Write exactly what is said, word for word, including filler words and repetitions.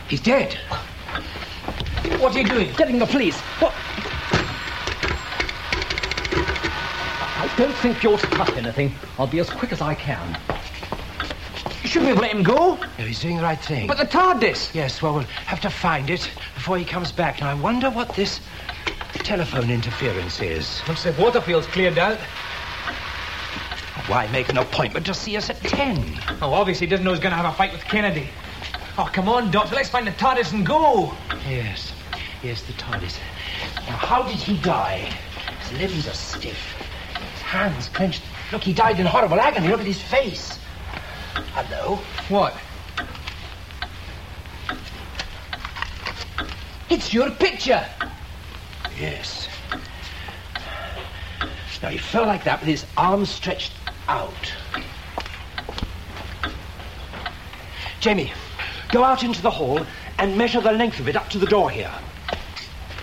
He's dead. What are you doing? Getting the police. What? I don't think you're to touch anything. I'll be as quick as I can. You shouldn't have let him go. No, he's doing the right thing. But the TARDIS. Yes, well, we'll have to find it before he comes back. Now, I wonder what this telephone interference is. Looks like Waterfield's cleared out. Why make an appointment to see us at ten? Oh, obviously he doesn't know he's going to have a fight with Kennedy. Oh, come on, Doctor, let's find the TARDIS and go. Yes, yes, the TARDIS. Now, how did he die? His limbs are stiff. His hands clenched. Look, he died in horrible agony. Look at his face. Hello? What? It's your picture. Yes. Now, he fell like that with his arms stretched out. Jamie, go out into the hall and measure the length of it up to the door here.